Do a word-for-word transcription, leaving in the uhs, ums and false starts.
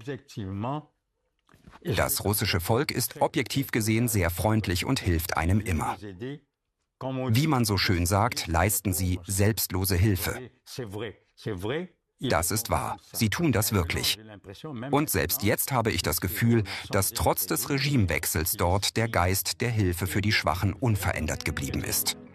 Das russische Volk ist objektiv gesehen sehr freundlich und hilft einem immer. Wie man so schön sagt, leisten sie selbstlose Hilfe. Das ist wahr. Sie tun das wirklich. Und selbst jetzt habe ich das Gefühl, dass trotz des Regimewechsels dort der Geist der Hilfe für die Schwachen unverändert geblieben ist.